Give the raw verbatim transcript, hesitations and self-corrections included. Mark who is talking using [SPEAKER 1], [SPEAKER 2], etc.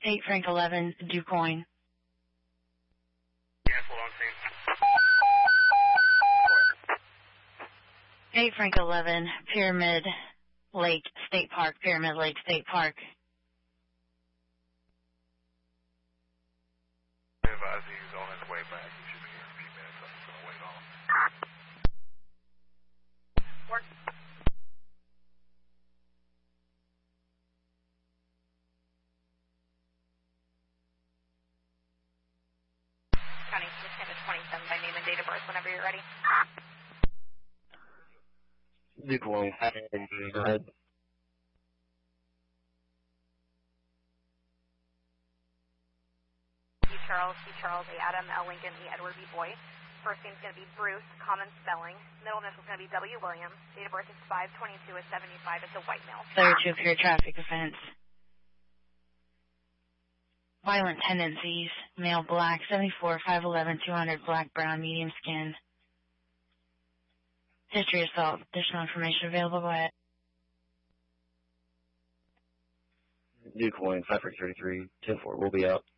[SPEAKER 1] eight Frank eleven, DuQuoin.
[SPEAKER 2] Yeah, hold on, see.
[SPEAKER 1] eight Frank eleven, Pyramid Lake State Park, Pyramid Lake State Park.
[SPEAKER 2] Advise he's on his way back. He should be here in a few minutes. I'm just going to wait on him. Work.
[SPEAKER 3] County six twenty-seven by name and date of birth whenever you're ready.
[SPEAKER 4] DuQuoin, go ahead.
[SPEAKER 3] C. Charles, C. Charles, A. Adam, L. Lincoln, E. Edward, B. Boy. First name's going to be Bruce, common spelling. Middle initial's going to be W. William. Date of birth is five twenty-two is seventy-five. It's a white male.
[SPEAKER 1] thirty-two, pure traffic offense. Violent tendencies, male black, seventy-four, five eleven, two hundred, black, brown, medium skin. History assault, additional information available, go ahead.
[SPEAKER 4] DuQuoin, five three three, ten four, we'll be out.